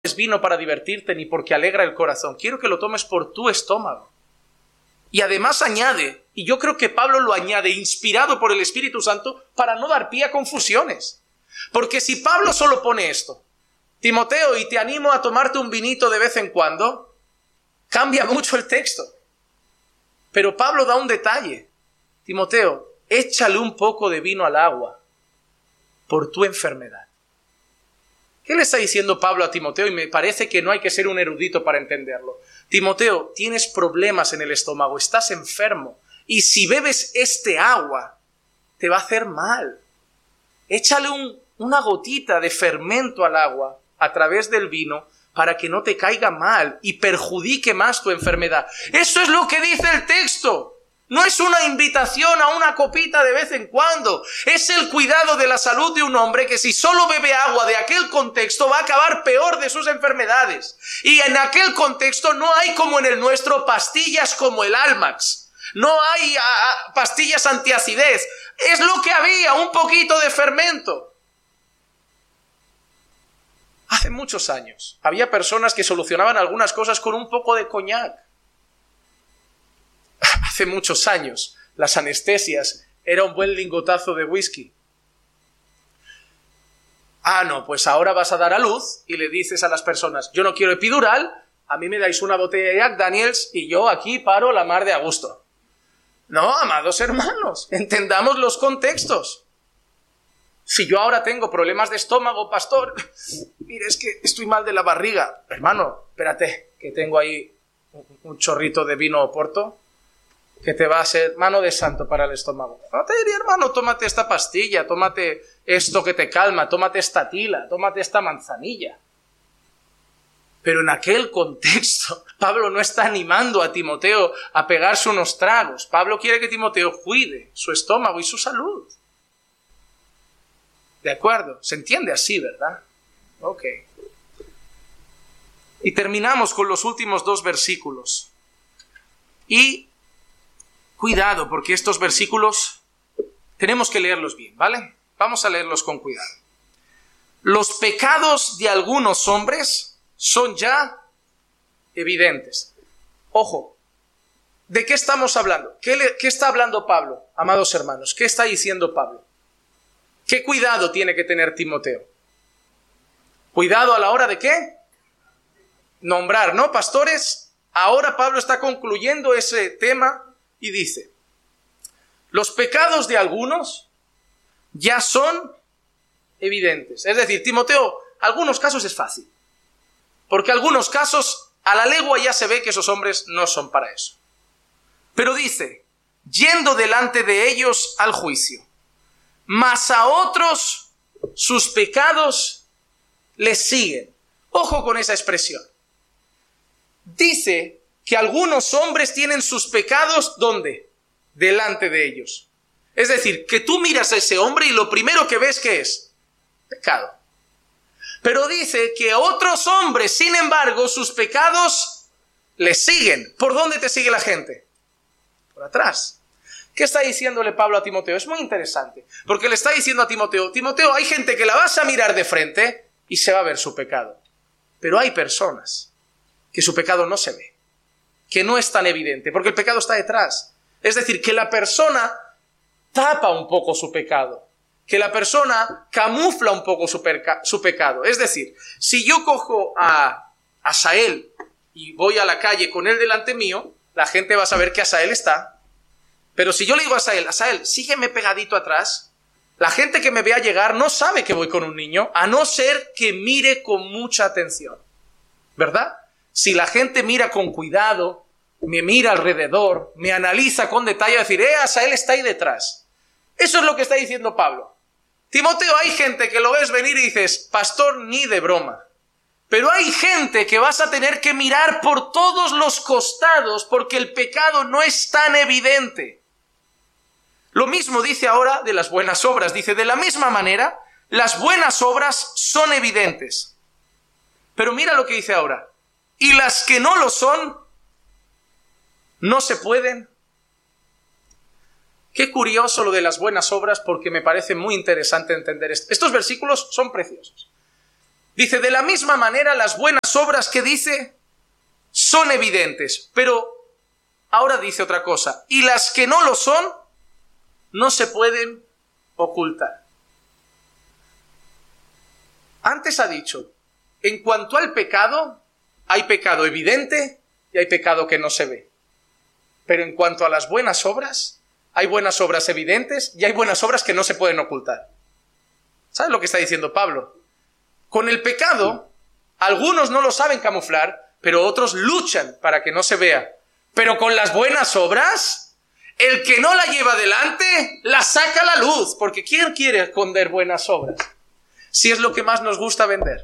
es vino para divertirte ni porque alegra el corazón. Quiero que lo tomes por tu estómago. Y además añade, y yo creo que Pablo lo añade, inspirado por el Espíritu Santo, para no dar pie a confusiones. Porque si Pablo solo pone esto, Timoteo, y te animo a tomarte un vinito de vez en cuando, cambia mucho el texto. Pero Pablo da un detalle. Timoteo, échale un poco de vino al agua por tu enfermedad. ¿Qué le está diciendo Pablo a Timoteo? Y me parece que no hay que ser un erudito para entenderlo. Timoteo, tienes problemas en el estómago, estás enfermo. Y si bebes este agua, te va a hacer mal. Échale una gotita de fermento al agua a través del vino para que no te caiga mal y perjudique más tu enfermedad. Eso es lo que dice el texto. No es una invitación a una copita de vez en cuando. Es el cuidado de la salud de un hombre que si solo bebe agua de aquel contexto va a acabar peor de sus enfermedades. Y en aquel contexto no hay como en el nuestro pastillas como el Almax. No hay pastillas antiacidez. Es lo que había, un poquito de fermento. Hace muchos años había personas que solucionaban algunas cosas con un poco de coñac. Hace muchos años, las anestesias era un buen lingotazo de whisky. No, pues ahora vas a dar a luz y le dices a las personas, yo no quiero epidural, a mí me dais una botella de Jack Daniels y yo aquí paro la mar de a gusto. No, amados hermanos, entendamos los contextos. Si yo ahora tengo problemas de estómago, pastor, mire, es que estoy mal de la barriga. Hermano, espérate, que tengo ahí un chorrito de vino Oporto que te va a ser mano de santo para el estómago. No te diría, hermano, tómate esta pastilla, tómate esto que te calma, tómate esta tila, tómate esta manzanilla. Pero en aquel contexto, Pablo no está animando a Timoteo a pegarse unos tragos. Pablo quiere que Timoteo cuide su estómago y su salud. ¿De acuerdo? Se entiende así, ¿verdad? Ok. Y terminamos con los últimos 2 versículos. Y cuidado, porque estos versículos tenemos que leerlos bien, ¿vale? Vamos a leerlos con cuidado. Los pecados de algunos hombres son ya evidentes. Ojo, ¿de qué estamos hablando? ¿Qué está hablando Pablo, amados hermanos? ¿Qué está diciendo Pablo? ¿Qué cuidado tiene que tener Timoteo? ¿Cuidado a la hora de qué? Nombrar, ¿no, pastores? Ahora Pablo está concluyendo ese tema y dice, los pecados de algunos ya son evidentes. Es decir, Timoteo, algunos casos es fácil. Porque algunos casos, a la legua ya se ve que esos hombres no son para eso. Pero dice, yendo delante de ellos al juicio, mas a otros sus pecados les siguen. Ojo con esa expresión. Dice que algunos hombres tienen sus pecados, ¿dónde? Delante de ellos. Es decir, que tú miras a ese hombre y lo primero que ves, ¿qué es? Pecado. Pero dice que otros hombres, sin embargo, sus pecados les siguen. ¿Por dónde te sigue la gente? Por atrás. ¿Qué está diciéndole Pablo a Timoteo? Es muy interesante, porque le está diciendo a Timoteo, Timoteo, hay gente que la vas a mirar de frente y se va a ver su pecado. Pero hay personas que su pecado no se ve, que no es tan evidente, porque el pecado está detrás. Es decir, que la persona tapa un poco su pecado, que la persona camufla un poco su pecado. Es decir, si yo cojo a Asael y voy a la calle con él delante mío, la gente va a saber que Asael está. Pero si yo le digo a Asael, sígueme pegadito atrás, la gente que me vea llegar no sabe que voy con un niño, a no ser que mire con mucha atención. ¿Verdad? Si la gente mira con cuidado, me mira alrededor, me analiza con detalle, va a decir, Asael está ahí detrás. Eso es lo que está diciendo Pablo. Timoteo, hay gente que lo ves venir y dices, pastor, ni de broma. Pero hay gente que vas a tener que mirar por todos los costados porque el pecado no es tan evidente. Lo mismo dice ahora de las buenas obras. Dice, de la misma manera, las buenas obras son evidentes. Pero mira lo que dice ahora. Y las que no lo son, no se pueden. Qué curioso lo de las buenas obras, porque me parece muy interesante entender esto. Estos versículos son preciosos. Dice, de la misma manera las buenas obras que dice son evidentes, pero ahora dice otra cosa, y las que no lo son, no se pueden ocultar. Antes ha dicho, en cuanto al pecado, hay pecado evidente y hay pecado que no se ve. Pero en cuanto a las buenas obras, hay buenas obras evidentes y hay buenas obras que no se pueden ocultar. ¿Sabes lo que está diciendo Pablo? Con el pecado, algunos no lo saben camuflar, pero otros luchan para que no se vea. Pero con las buenas obras, el que no la lleva adelante, la saca a la luz. Porque ¿quién quiere esconder buenas obras? Si es lo que más nos gusta vender.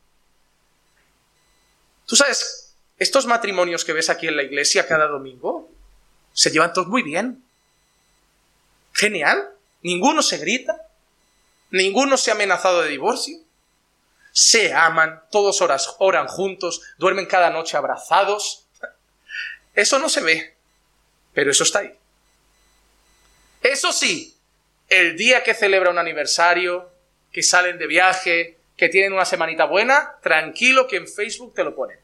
Tú sabes, estos matrimonios que ves aquí en la iglesia cada domingo, se llevan todos muy bien. Genial. Ninguno se grita. Ninguno se ha amenazado de divorcio. Se aman, todos oran juntos, duermen cada noche abrazados. Eso no se ve, pero eso está ahí. Eso sí, el día que celebra un aniversario, que salen de viaje, que tienen una semanita buena, tranquilo que en Facebook te lo ponen.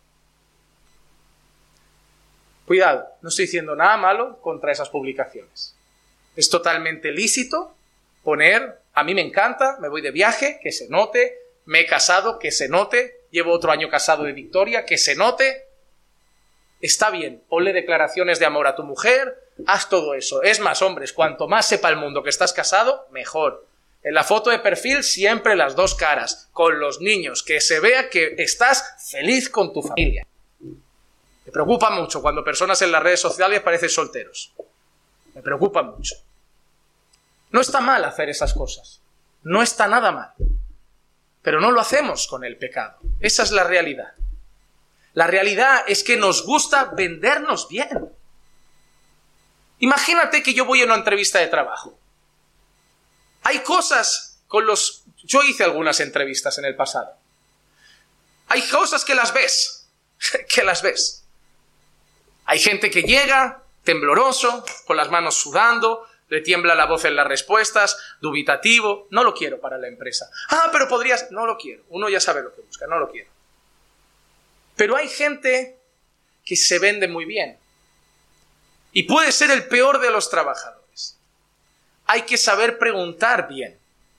Cuidado, no estoy diciendo nada malo contra esas publicaciones. Es totalmente lícito poner, a mí me encanta, me voy de viaje, que se note, me he casado, que se note, llevo otro año casado de Victoria, que se note. Está bien, ponle declaraciones de amor a tu mujer, haz todo eso. Es más, hombres, cuanto más sepa el mundo que estás casado, mejor. En la foto de perfil siempre las dos caras, con los niños, que se vea que estás feliz con tu familia. Me preocupa mucho cuando personas en las redes sociales parecen solteros. Me preocupa mucho. No está mal hacer esas cosas. No está nada mal. Pero no lo hacemos con el pecado. Esa es la realidad. La realidad es que nos gusta vendernos bien. Imagínate que yo voy a una entrevista de trabajo. Hay cosas con los... Yo hice algunas entrevistas en el pasado. Hay cosas que las ves. Que las ves. Hay gente que llega tembloroso, con las manos sudando, le tiembla la voz en las respuestas, dubitativo. No lo quiero para la empresa. Ah, pero podrías... No lo quiero. Uno ya sabe lo que busca. No lo quiero. Pero hay gente que se vende muy bien. Y puede ser el peor de los trabajadores. Hay que saber preguntar bien.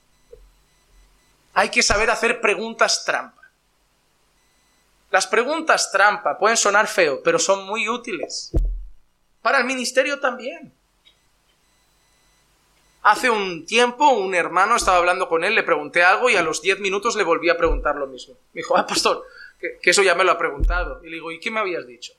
Hay que saber hacer preguntas trampa. Las preguntas trampa pueden sonar feo, pero son muy útiles. Para el ministerio también. Hace un tiempo un hermano, estaba hablando con él, le pregunté algo y a los 10 minutos le volví a preguntar lo mismo. Me dijo, pastor, que eso ya me lo ha preguntado. Y le digo, ¿y qué me habías dicho?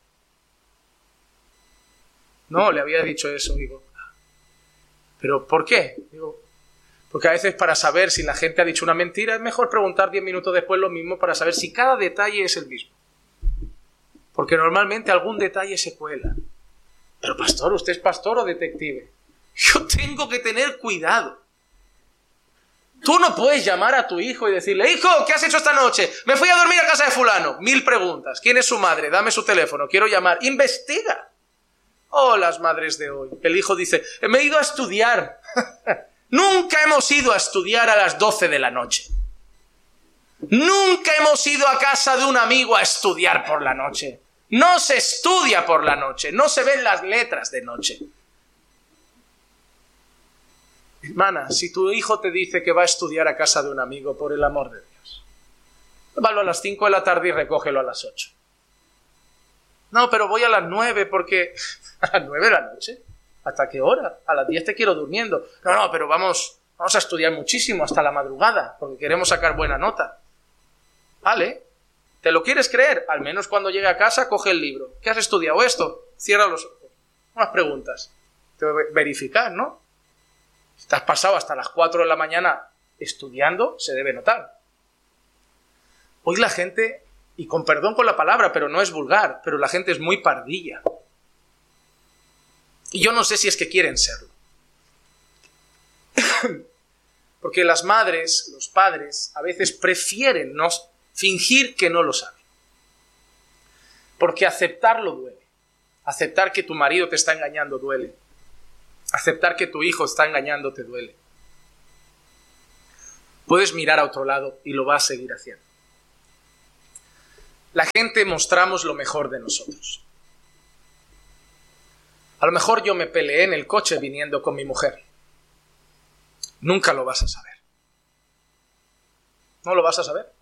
No, le había dicho eso. Digo, ¿pero por qué? Digo, porque a veces para saber si la gente ha dicho una mentira es mejor preguntar 10 minutos después lo mismo para saber si cada detalle es el mismo. Porque normalmente algún detalle se cuela. Pero pastor, ¿usted es pastor o detective? Yo tengo que tener cuidado. Tú no puedes llamar a tu hijo y decirle, hijo, ¿qué has hecho esta noche? Me fui a dormir a casa de fulano. 1000 preguntas. ¿Quién es su madre? Dame su teléfono. Quiero llamar. Investiga. Oh, las madres de hoy. El hijo dice, me he ido a estudiar. Nunca hemos ido a estudiar a las 12 de la noche. Nunca hemos ido a casa de un amigo a estudiar por la noche. No se estudia por la noche. No se ven las letras de noche. Hermana, si tu hijo te dice que va a estudiar a casa de un amigo, por el amor de Dios, llévalo a las 5 de la tarde y recógelo a las 8. No, pero voy a las 9 porque... ¿A las 9 de la noche? ¿Hasta qué hora? A las 10 te quiero durmiendo. No, pero vamos a estudiar muchísimo hasta la madrugada, porque queremos sacar buena nota. Vale, ¿te lo quieres creer? Al menos cuando llegue a casa, coge el libro. ¿Qué has estudiado esto? Cierra los ojos. Unas preguntas. Te voy a verificar, ¿no? Si te has pasado hasta las 4 de la mañana estudiando, se debe notar. Hoy la gente, y con perdón con la palabra, pero no es vulgar, pero la gente es muy pardilla. Y yo no sé si es que quieren serlo. Porque las madres, los padres, a veces prefieren no fingir que no lo saben. Porque aceptarlo duele. Aceptar que tu marido te está engañando duele. Aceptar que tu hijo está engañando te duele. Puedes mirar a otro lado y lo vas a seguir haciendo. la gente mostramos lo mejor de nosotros. A lo mejor yo me peleé en el coche viniendo con mi mujer. Nunca lo vas a saber. No lo vas a saber.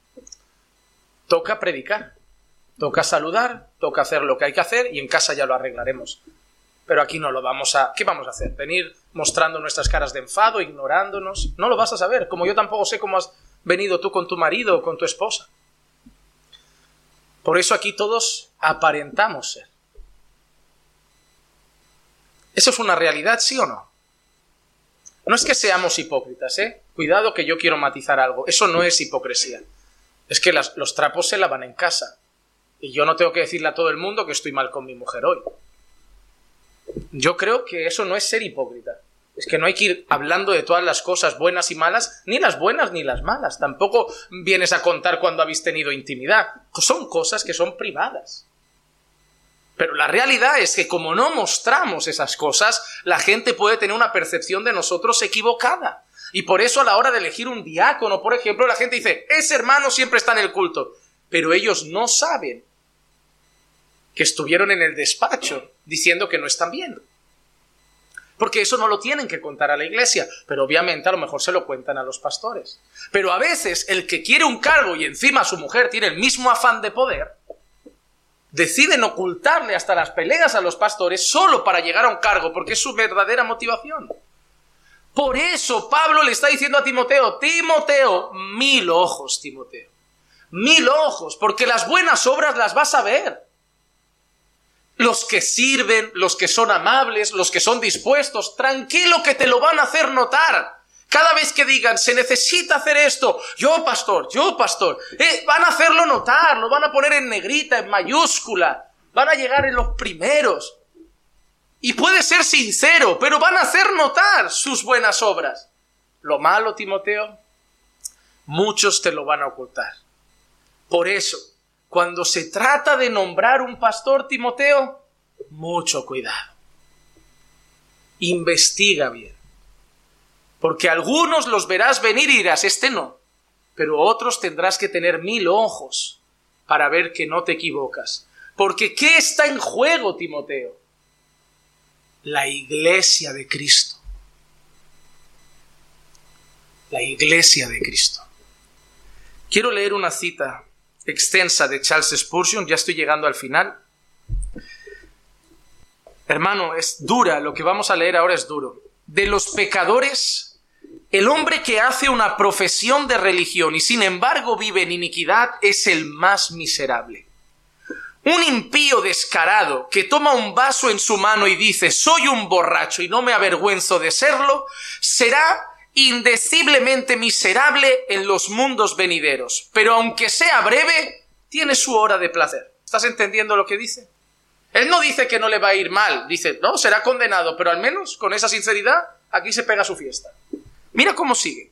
Toca predicar, toca saludar, toca hacer lo que hay que hacer y en casa ya lo arreglaremos. Pero aquí no lo vamos a... ¿Qué vamos a hacer? ¿Venir mostrando nuestras caras de enfado, ignorándonos? No lo vas a saber, como yo tampoco sé cómo has venido tú con tu marido o con tu esposa. Por eso aquí todos aparentamos ser. ¿Eso es una realidad, sí o no? No es que seamos hipócritas, ¿eh? Cuidado que yo quiero matizar algo. Eso no es hipocresía. Es que los trapos se lavan en casa. Y yo no tengo que decirle a todo el mundo que estoy mal con mi mujer hoy. Yo creo que eso no es ser hipócrita. Es que no hay que ir hablando de todas las cosas buenas y malas, ni las buenas ni las malas. Tampoco vienes a contar cuando habéis tenido intimidad. Son cosas que son privadas. Pero la realidad es que como no mostramos esas cosas, la gente puede tener una percepción de nosotros equivocada. Y por eso a la hora de elegir un diácono, por ejemplo, la gente dice, ese hermano siempre está en el culto. Pero ellos no saben que estuvieron en el despacho diciendo que no están bien. Porque eso no lo tienen que contar a la iglesia, pero obviamente a lo mejor se lo cuentan a los pastores. Pero a veces el que quiere un cargo y encima su mujer tiene el mismo afán de poder, deciden ocultarle hasta las peleas a los pastores solo para llegar a un cargo, porque es su verdadera motivación. Por eso Pablo le está diciendo a Timoteo, Timoteo, 1000 ojos, Timoteo. 1000 ojos, porque las buenas obras las vas a ver. Los que sirven, los que son amables, los que son dispuestos, tranquilo que te lo van a hacer notar. Cada vez que digan, se necesita hacer esto, yo pastor, van a hacerlo notar, lo van a poner en negrita, en mayúscula, van a llegar en los primeros. Y puede ser sincero, pero van a hacer notar sus buenas obras. Lo malo, Timoteo, muchos te lo van a ocultar. Por eso, cuando se trata de nombrar un pastor, Timoteo, mucho cuidado. Investiga bien. Porque algunos los verás venir y dirás, este no. Pero otros tendrás que tener 1000 ojos para ver que no te equivocas. Porque ¿qué está en juego, Timoteo? La iglesia de Cristo. La iglesia de Cristo. Quiero leer una cita extensa de Charles Spurgeon, ya estoy llegando al final. Hermano, es dura, lo que vamos a leer ahora es duro. De los pecadores, el hombre que hace una profesión de religión y sin embargo vive en iniquidad es el más miserable. Un impío descarado que toma un vaso en su mano y dice soy un borracho y no me avergüenzo de serlo, será indeciblemente miserable en los mundos venideros. Pero aunque sea breve, tiene su hora de placer. ¿Estás entendiendo lo que dice? Él no dice que no le va a ir mal, dice, no, será condenado, pero al menos con esa sinceridad, aquí se pega su fiesta. Mira cómo sigue.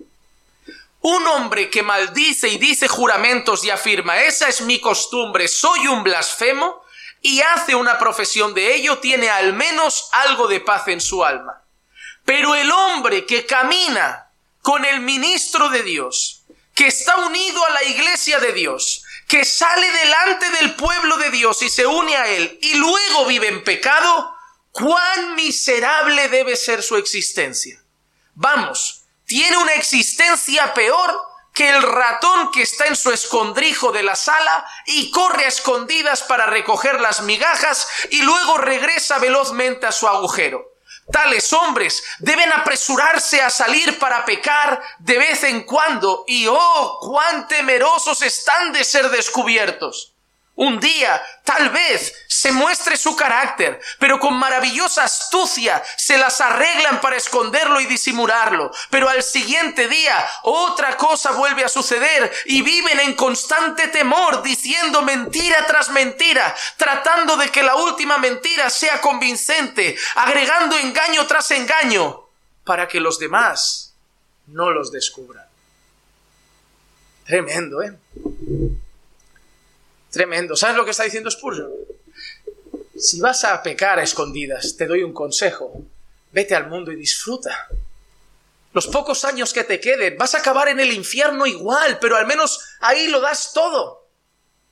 Un hombre que maldice y dice juramentos y afirma, esa es mi costumbre, soy un blasfemo, y hace una profesión de ello, tiene al menos algo de paz en su alma. Pero el hombre que camina con el ministro de Dios, que está unido a la iglesia de Dios, que sale delante del pueblo de Dios y se une a él y luego vive en pecado, ¿cuán miserable debe ser su existencia? Vamos, tiene una existencia peor que el ratón que está en su escondrijo de la sala y corre a escondidas para recoger las migajas y luego regresa velozmente a su agujero. Tales hombres deben apresurarse a salir para pecar de vez en cuando y ¡oh, cuán temerosos están de ser descubiertos! Un día, tal vez, se muestre su carácter, pero con maravillosa astucia se las arreglan para esconderlo y disimularlo. Pero al siguiente día, otra cosa vuelve a suceder y viven en constante temor, diciendo mentira tras mentira, tratando de que la última mentira sea convincente, agregando engaño tras engaño, para que los demás no los descubran. Tremendo, ¿eh? Tremendo. ¿Sabes lo que está diciendo Spurgeon? Si vas a pecar a escondidas, te doy un consejo. Vete al mundo y disfruta. Los pocos años que te queden, vas a acabar en el infierno igual, pero al menos ahí lo das todo.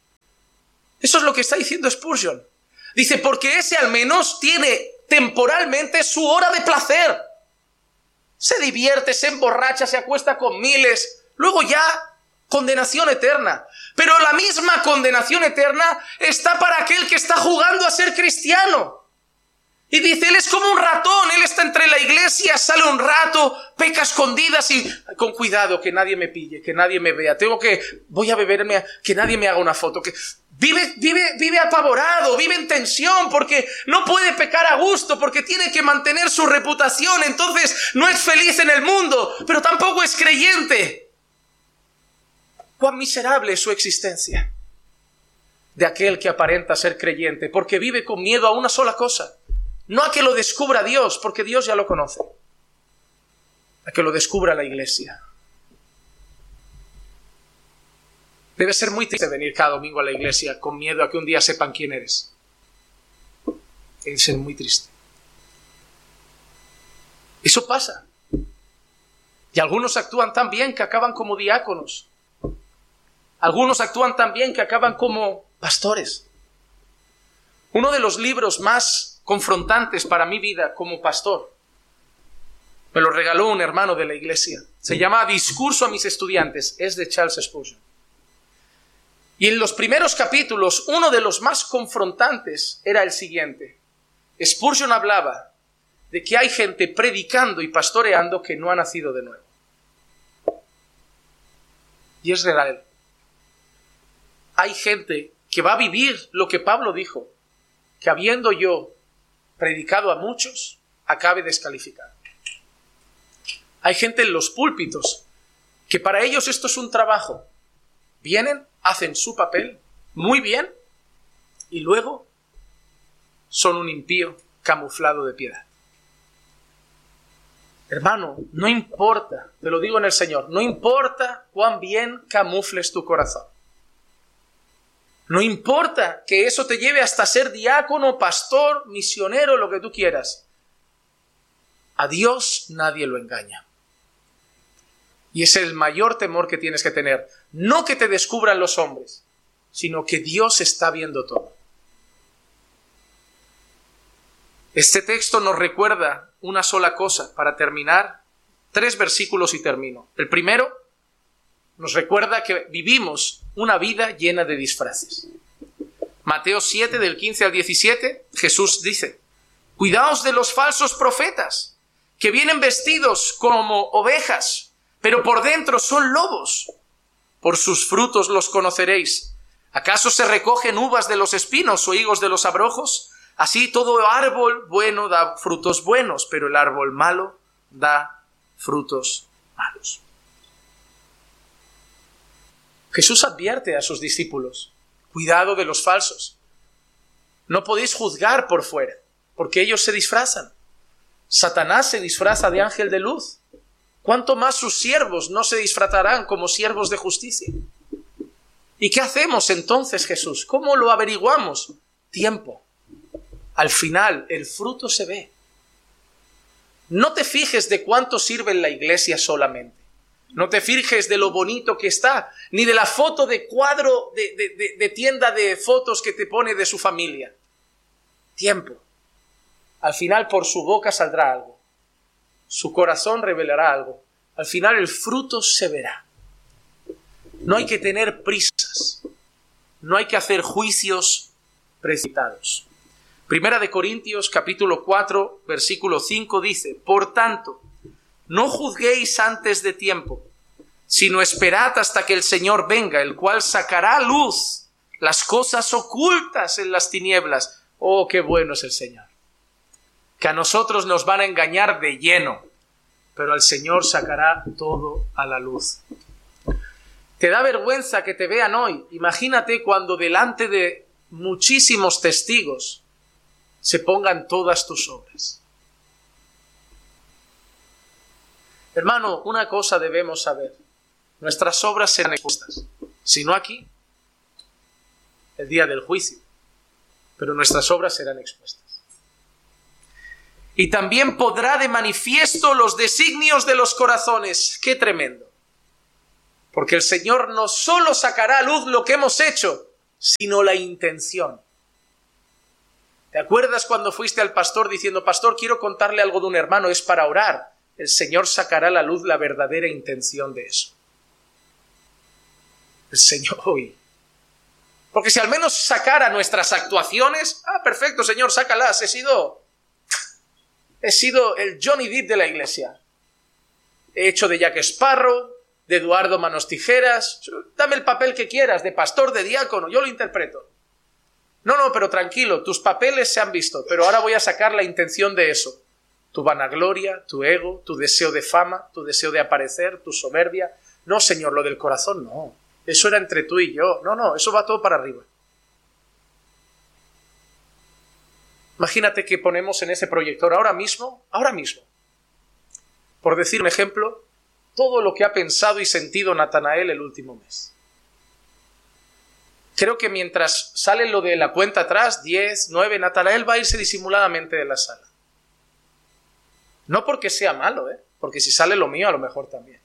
Eso es lo que está diciendo Spurgeon. Dice, porque ese al menos tiene temporalmente su hora de placer. Se divierte, se emborracha, se acuesta con miles. Luego ya, condenación eterna. Pero la misma condenación eterna está para aquel que está jugando a ser cristiano. Y dice, él es como un ratón, él está entre la iglesia, sale un rato, peca a escondidas y con cuidado, que nadie me pille, que nadie me vea. Voy a beberme, que nadie me haga una foto. Que vive apavorado, vive en tensión porque no puede pecar a gusto, porque tiene que mantener su reputación. Entonces no es feliz en el mundo, pero tampoco es creyente. Cuán miserable es su existencia de aquel que aparenta ser creyente, porque vive con miedo a una sola cosa. No a que lo descubra Dios, porque Dios ya lo conoce. A que lo descubra la iglesia. Debe ser muy triste venir cada domingo a la iglesia con miedo a que un día sepan quién eres. Debe ser muy triste. Eso pasa. Y algunos actúan tan bien que acaban como diáconos. Algunos actúan tan bien que acaban como pastores. Uno de los libros más confrontantes para mi vida como pastor me lo regaló un hermano de la iglesia. Se llama Discurso a mis estudiantes. Es de Charles Spurgeon. Y en los primeros capítulos, uno de los más confrontantes era el siguiente. Spurgeon hablaba de que hay gente predicando y pastoreando que no ha nacido de nuevo. Y es real. Hay gente que va a vivir lo que Pablo dijo, que habiendo yo predicado a muchos, acabe descalificado. Hay gente en los púlpitos que para ellos esto es un trabajo. Vienen, hacen su papel muy bien y luego son un impío camuflado de piedad. Hermano, no importa, te lo digo en el Señor, no importa cuán bien camufles tu corazón. No importa que eso te lleve hasta ser diácono, pastor, misionero, lo que tú quieras. A Dios nadie lo engaña. Y es el mayor temor que tienes que tener. No que te descubran los hombres, sino que Dios está viendo todo. Este texto nos recuerda una sola cosa para terminar. 3 versículos y termino. El primero nos recuerda que vivimos una vida llena de disfraces. Mateo 7, del 15 al 17, Jesús dice, cuidaos de los falsos profetas, que vienen vestidos como ovejas, pero por dentro son lobos. Por sus frutos los conoceréis. ¿Acaso se recogen uvas de los espinos o higos de los abrojos? Así todo árbol bueno da frutos buenos, pero el árbol malo da frutos malos. Jesús advierte a sus discípulos, cuidado de los falsos. No podéis juzgar por fuera, porque ellos se disfrazan. Satanás se disfraza de ángel de luz. ¿Cuánto más sus siervos no se disfrazarán como siervos de justicia? ¿Y qué hacemos entonces, Jesús? ¿Cómo lo averiguamos? Tiempo. Al final, el fruto se ve. No te fijes de cuánto sirve en la iglesia solamente. No te fijes de lo bonito que está, ni de la foto de cuadro de tienda de fotos que te pone de su familia. Tiempo. Al final por su boca saldrá algo. Su corazón revelará algo. Al final el fruto se verá. No hay que tener prisas. No hay que hacer juicios precipitados. Primera de Corintios capítulo 4 versículo 5 dice, por tanto, no juzguéis antes de tiempo, sino esperad hasta que el Señor venga, el cual sacará a luz las cosas ocultas en las tinieblas. Oh, qué bueno es el Señor. Que a nosotros nos van a engañar de lleno, pero al Señor sacará todo a la luz. ¿Te da vergüenza que te vean hoy? Imagínate cuando delante de muchísimos testigos se pongan todas tus obras. Hermano, una cosa debemos saber. Nuestras obras serán expuestas. Si no aquí, el día del juicio. Pero nuestras obras serán expuestas. Y también podrá de manifiesto los designios de los corazones. ¡Qué tremendo! Porque el Señor no solo sacará a luz lo que hemos hecho, sino la intención. ¿Te acuerdas cuando fuiste al pastor diciendo, pastor, quiero contarle algo de un hermano, es para orar? El Señor sacará a la luz la verdadera intención de eso. El Señor hoy. Porque si al menos sacara nuestras actuaciones, perfecto, Señor, sácalas, he sido el Johnny Depp de la iglesia. He hecho de Jack Sparrow, de Eduardo Manos Tijeras, dame el papel que quieras, de pastor, de diácono, yo lo interpreto. No, pero tranquilo, tus papeles se han visto, pero ahora voy a sacar la intención de eso. Tu vanagloria, tu ego, tu deseo de fama, tu deseo de aparecer, tu soberbia. No, Señor, lo del corazón no. Eso era entre tú y yo. No, eso va todo para arriba. Imagínate que ponemos en ese proyector ahora mismo, por decir un ejemplo, todo lo que ha pensado y sentido Natanael el último mes. Creo que mientras sale lo de la cuenta atrás, 10, 9, Natanael va a irse disimuladamente de la sala. No porque sea malo, porque si sale lo mío a lo mejor también.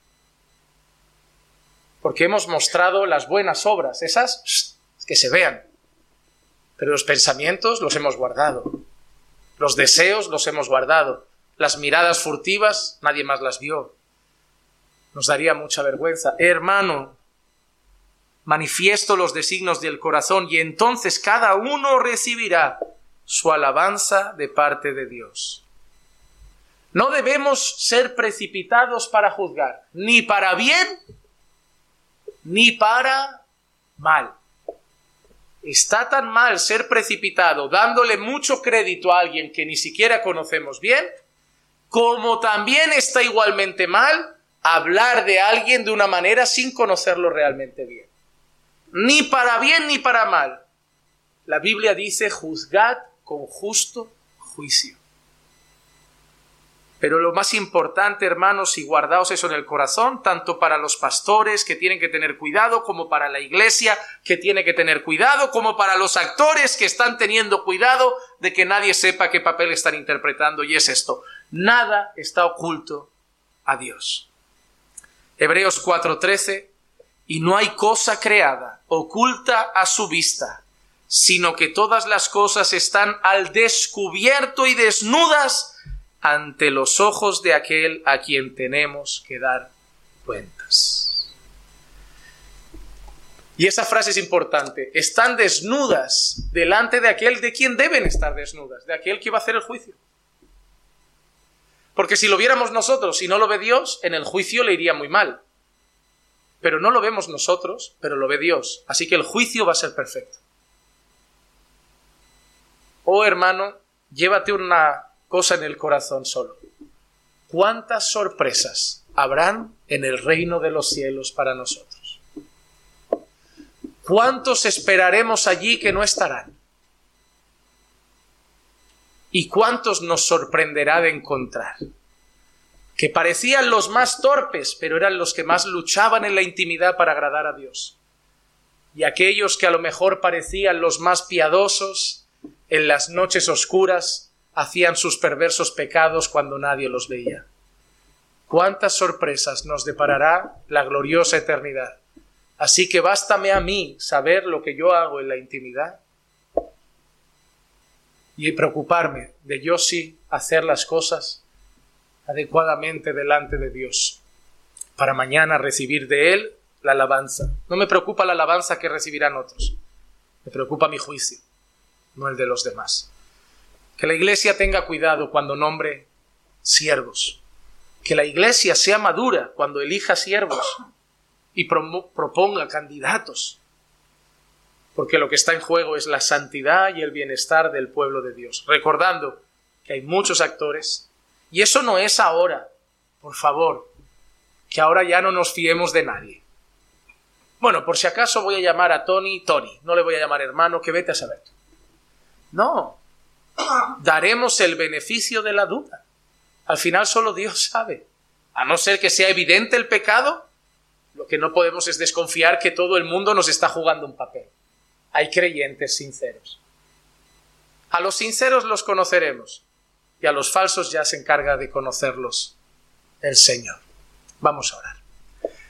Porque hemos mostrado las buenas obras, esas que se vean. Pero los pensamientos los hemos guardado. Los deseos los hemos guardado. Las miradas furtivas nadie más las vio. Nos daría mucha vergüenza. Hermano, manifiesto los designios del corazón y entonces cada uno recibirá su alabanza de parte de Dios. No debemos ser precipitados para juzgar, ni para bien, ni para mal. Está tan mal ser precipitado, dándole mucho crédito a alguien que ni siquiera conocemos bien, como también está igualmente mal hablar de alguien de una manera sin conocerlo realmente bien. Ni para bien ni para mal. La Biblia dice, juzgad con justo juicio. Pero lo más importante, hermanos, y guardaos eso en el corazón, tanto para los pastores que tienen que tener cuidado, como para la iglesia que tiene que tener cuidado, como para los actores que están teniendo cuidado de que nadie sepa qué papel están interpretando, y es esto: nada está oculto a Dios. Hebreos 4:13, y no hay cosa creada oculta a su vista, sino que todas las cosas están al descubierto y desnudas ante los ojos de aquel a quien tenemos que dar cuentas. Y esa frase es importante. Están desnudas delante de aquel de quien deben estar desnudas, de aquel que va a hacer el juicio. Porque si lo viéramos nosotros y no lo ve Dios, en el juicio le iría muy mal. Pero no lo vemos nosotros, pero lo ve Dios. Así que el juicio va a ser perfecto. Oh hermano, llévate una cosa en el corazón solo. ¿Cuántas sorpresas habrán en el reino de los cielos para nosotros? ¿Cuántos esperaremos allí que no estarán? ¿Y cuántos nos sorprenderá de encontrar? Que parecían los más torpes, pero eran los que más luchaban en la intimidad para agradar a Dios. Y aquellos que a lo mejor parecían los más piadosos, en las noches oscuras hacían sus perversos pecados cuando nadie los veía. ¿Cuántas sorpresas nos deparará la gloriosa eternidad? Así que bástame a mí saber lo que yo hago en la intimidad y preocuparme de yo sí hacer las cosas adecuadamente delante de Dios, para mañana recibir de Él la alabanza. No me preocupa la alabanza que recibirán otros, me preocupa mi juicio, no el de los demás. Que la iglesia tenga cuidado cuando nombre siervos, que la iglesia sea madura cuando elija siervos y proponga candidatos, porque lo que está en juego es la santidad y el bienestar del pueblo de Dios, recordando que hay muchos actores. Y eso no es ahora, por favor, que ahora ya no nos fiemos de nadie. Bueno, por si acaso voy a llamar a Tony, no le voy a llamar hermano, que vete a saber. No, daremos el beneficio de la duda. Al final solo Dios sabe. A no ser que sea evidente el pecado, lo que no podemos es desconfiar que todo el mundo nos está jugando un papel. Hay creyentes sinceros. A los sinceros los conoceremos. Y a los falsos ya se encarga de conocerlos el Señor. Vamos a orar.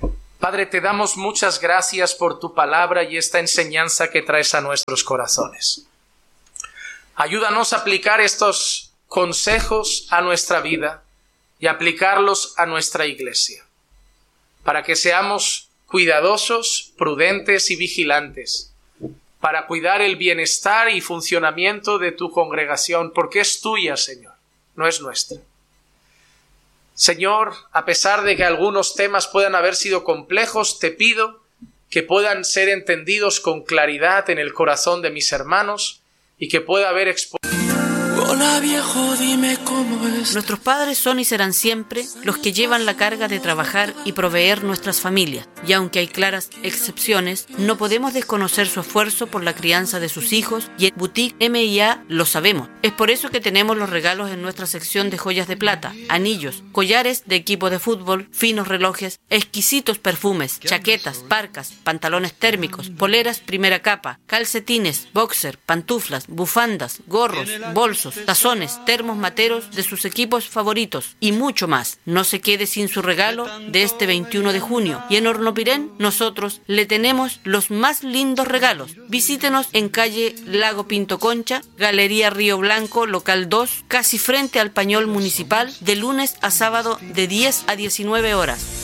Padre, te damos muchas gracias por tu palabra y esta enseñanza que traes a nuestros corazones. Ayúdanos a aplicar estos consejos a nuestra vida y aplicarlos a nuestra iglesia, para que seamos cuidadosos, prudentes y vigilantes, para cuidar el bienestar y funcionamiento de tu congregación, porque es tuya, Señor, no es nuestra. Señor, a pesar de que algunos temas puedan haber sido complejos, te pido que puedan ser entendidos con claridad en el corazón de mis hermanos y que pueda haber exposición. Hola viejo, dime cómo es. Nuestros padres son y serán siempre los que llevan la carga de trabajar y proveer nuestras familias, y aunque hay claras excepciones, no podemos desconocer su esfuerzo por la crianza de sus hijos, y en Boutique M&A lo sabemos. Es por eso que tenemos los regalos en nuestra sección de joyas de plata, anillos, collares de equipo de fútbol, finos relojes, exquisitos perfumes, chaquetas, parcas, pantalones térmicos, poleras primera capa, calcetines, boxer, pantuflas, bufandas, gorros, bolsos, tazones, termos materos de sus equipos favoritos y mucho más. No se quede sin su regalo de este 21 de junio. Y en Hornopirén nosotros le tenemos los más lindos regalos. Visítenos en calle Lago Pinto Concha, Galería Río Blanco, local 2, casi frente al Pañol Municipal, de lunes a sábado de 10 a 19 horas.